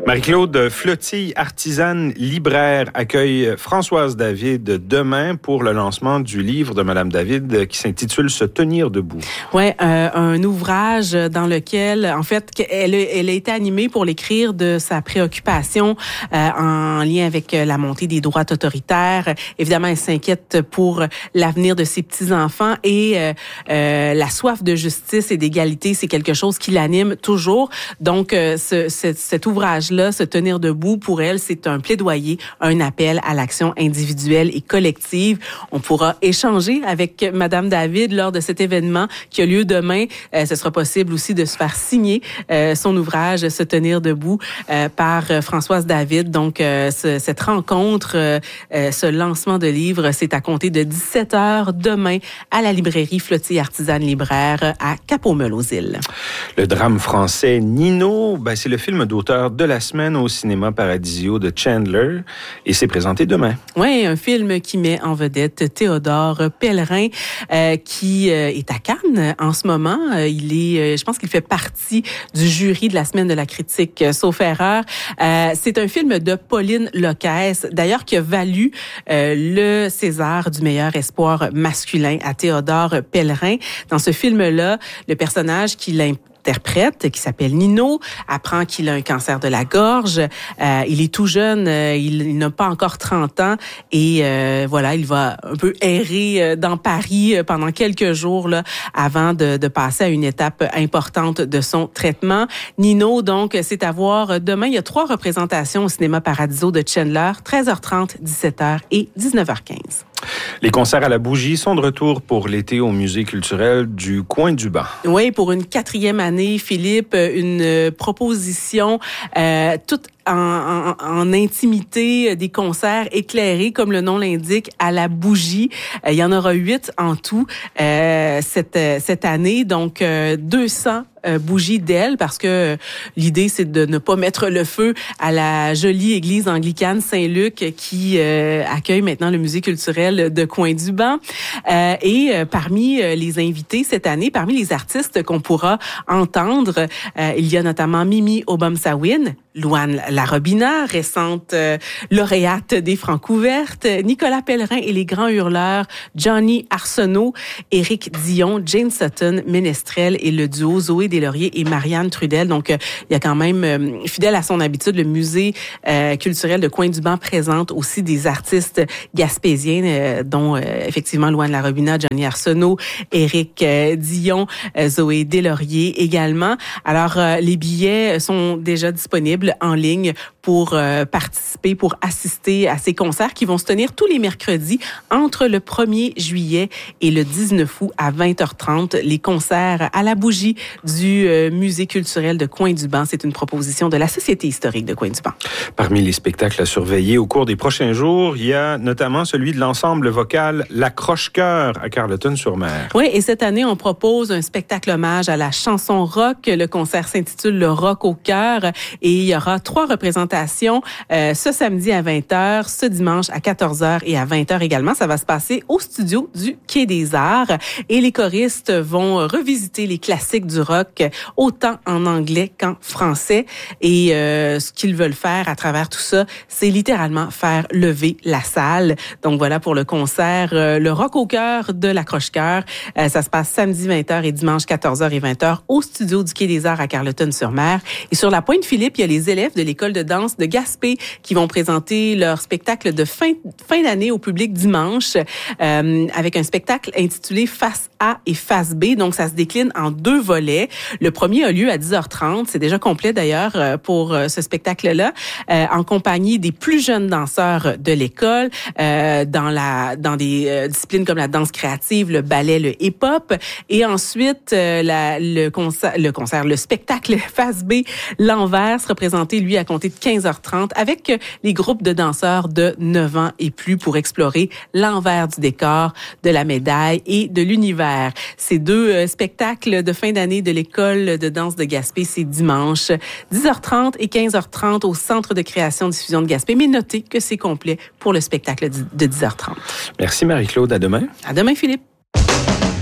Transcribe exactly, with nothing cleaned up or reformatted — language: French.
Marie-Claude, Flottille artisane libraire accueille Françoise David demain pour le lancement du livre de Madame David qui s'intitule « Se tenir debout ». Oui, euh, un ouvrage dans lequel, en fait, elle, elle a été animée pour l'écrire de sa préoccupation euh, en lien avec la montée des droits autoritaires. Évidemment, elle s'inquiète pour l'avenir de ses petits-enfants et euh, euh, la soif de justice et d'égalité, c'est quelque chose qui l'anime toujours. Donc, euh, ce, ce, cet ouvrage-là, Se tenir debout, pour elle, c'est un plaidoyer, un appel à l'action individuelle et collective. On pourra échanger avec Madame David lors de cet événement qui a lieu demain. Euh, ce sera possible aussi de se faire signer euh, son ouvrage Se tenir debout euh, par euh, Françoise David. Donc, euh, ce, cette rencontre, euh, euh, ce lancement de livre, c'est à compter de dix-sept heures demain à la librairie Flottille artisane libraire à Cap-aux-Meules-aux-Îles. Le drame français Nino, ben, c'est le film d'auteur de la semaine au cinéma Paradisio de Chandler et c'est présenté demain. Oui, un film qui met en vedette Théodore Pellerin euh, qui euh, est à Cannes en ce moment. Euh, il est, euh, je pense qu'il fait partie du jury de la semaine de la critique, euh, sauf erreur. Euh, c'est un film de Pauline Loquès, d'ailleurs qui a valu euh, le César du meilleur espoir masculin à Théodore Pellerin. Dans ce film-là, le personnage qui l'interprète, interprète, qui s'appelle Nino, apprend qu'il a un cancer de la gorge. Euh, il est tout jeune, euh, il, il n'a pas encore trente ans et euh, voilà, il va un peu errer dans Paris pendant quelques jours là, avant de, de passer à une étape importante de son traitement. Nino, donc, c'est à voir demain. Il y a trois représentations au cinéma Paradiso de Chandler, treize heures trente, dix-sept heures et dix-neuf heures quinze. Les concerts à la bougie sont de retour pour l'été au Musée culturel du Coin du Banc. Oui, pour une quatrième année, Philippe, une proposition euh, toute En, en, en intimité, des concerts éclairés, comme le nom l'indique, à la bougie. Euh, il y en aura huit en tout euh, cette, cette année, donc euh, deux cents Euh, bougies d'ailes parce que euh, l'idée c'est de ne pas mettre le feu à la jolie église anglicane Saint-Luc qui euh, accueille maintenant le musée culturel de Coin-du-Banc. Euh, et euh, parmi euh, les invités cette année, parmi les artistes qu'on pourra entendre, euh, il y a notamment Mimi Obama-Sawin, Louane Larobina, récente euh, lauréate des Francouvertes, Nicolas Pellerin et les Grands Hurleurs, Johnny Arsenault, Éric Dion, Jane Sutton, Ménestrel et le duo Zoé Deslauriers et Marianne Trudel. Donc, euh, il y a quand même, euh, fidèle à son habitude, le musée euh, culturel de Coin-du-Banc présente aussi des artistes gaspésiens, euh, dont euh, effectivement Louane Larobina, Johnny Arsenault, Éric euh, Dion, euh, Zoé Deslauriers également. Alors, euh, les billets sont déjà disponibles en ligne pour euh, participer, pour assister à ces concerts qui vont se tenir tous les mercredis entre le premier juillet et le dix-neuf août à vingt heures trente. Les concerts à la bougie du euh, Musée culturel de Coin-du-Banc. C'est une proposition de la Société historique de Coin-du-Banc. Parmi les spectacles à surveiller au cours des prochains jours, il y a notamment celui de l'ensemble vocal L'Accroche-Cœur à Carleton-sur-Mer. Oui, et cette année, on propose un spectacle hommage à la chanson rock. Le concert s'intitule Le Rock au cœur et il y aura trois représentations euh, ce samedi à vingt heures, ce dimanche à quatorze heures et à vingt heures également. Ça va se passer au studio du Quai des Arts et les choristes vont revisiter les classiques du rock autant en anglais qu'en français et euh, ce qu'ils veulent faire à travers tout ça, c'est littéralement faire lever la salle. Donc voilà pour le concert euh, Le Rock au cœur de l'Accroche-Cœur. Euh, ça se passe samedi vingt heures et dimanche quatorze heures et vingt heures au studio du Quai des Arts à Carleton-sur-Mer. Et sur la Pointe-Philippe, il y a les élèves de l'école de danse de Gaspé qui vont présenter leur spectacle de fin, fin d'année au public dimanche euh, avec un spectacle intitulé Face A et Face B. Donc, ça se décline en deux volets. Le premier a lieu à dix heures trente. C'est déjà complet d'ailleurs pour ce spectacle-là, euh, en compagnie des plus jeunes danseurs de l'école euh, dans la dans des euh, disciplines comme la danse créative, le ballet, le hip-hop. Et ensuite, euh, la, le, concert, le concert, le spectacle Face B, l'envers, sera présenté, lui, à compter de quinze heures trente avec les groupes de danseurs de neuf ans et plus pour explorer l'envers du décor, de la médaille et de l'univers. Ces deux euh, spectacles de fin d'année de l'école de danse de Gaspé, c'est dimanche, dix heures trente et quinze heures trente au Centre de création et diffusion de Gaspé. Mais notez que c'est complet pour le spectacle de dix heures trente. Merci Marie-Claude, à demain. À demain Philippe.